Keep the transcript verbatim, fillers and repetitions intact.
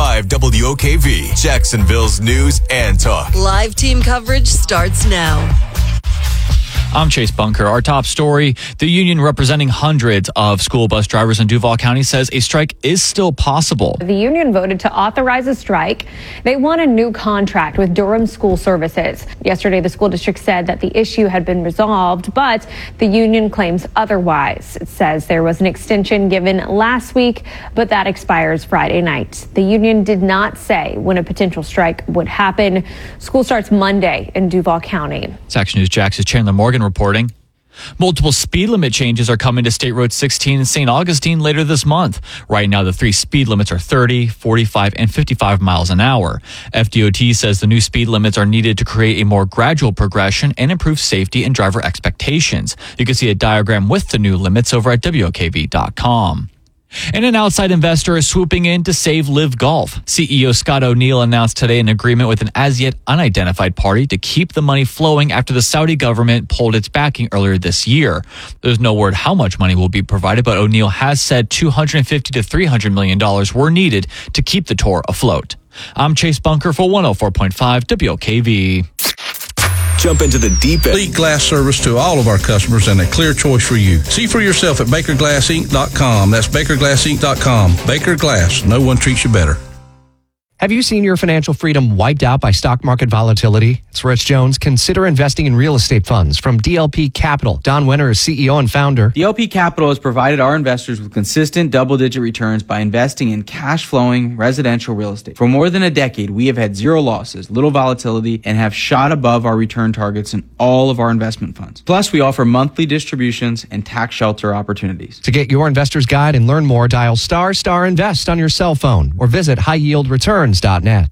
five W O K V, Jacksonville's news and talk. Live team coverage starts now. I'm Chase Bunker. Our top story, the union representing hundreds of school bus drivers in Duval County says a strike is still possible. The union voted to authorize a strike. They want a new contract with Durham School Services. Yesterday, the school district said that the issue had been resolved, but the union claims otherwise. It says there was an extension given last week, but that expires Friday night. The union did not say when a potential strike would happen. School starts Monday in Duval County. Action News Jax's Chandler Morgan reporting. Multiple speed limit changes are coming to State Road sixteen in Saint Augustine later this month. Right now, the three speed limits are thirty, forty-five, and fifty-five miles an hour. F D O T says the new speed limits are needed to create a more gradual progression and improve safety and driver expectations. You can see a diagram with the new limits over at W O K V dot com. And an outside investor is swooping in to save Live Golf. C E O Scott O'Neill announced today an agreement with an as-yet unidentified party to keep the money flowing after the Saudi government pulled its backing earlier this year. There's no word how much money will be provided, but O'Neill has said two hundred fifty to three hundred million dollars were needed to keep the tour afloat. I'm Chase Bunker for one oh four point five W O K V. Jump into the deep end. Complete glass service to all of our customers and a clear choice for you. See for yourself at Baker Glass Inc dot com. That's Baker Glass Inc dot com. Baker Glass. No one treats you better. Have you seen your financial freedom wiped out by stock market volatility? It's Rich Jones. Consider investing in real estate funds from D L P Capital. Don Winter is C E O and founder. D L P Capital has provided our investors with consistent double-digit returns by investing in cash-flowing residential real estate. For more than a decade, we have had zero losses, little volatility, and have shot above our return targets in all of our investment funds. Plus, we offer monthly distributions and tax shelter opportunities. To get your investor's guide and learn more, dial star star invest on your cell phone or visit high yield returns dot net.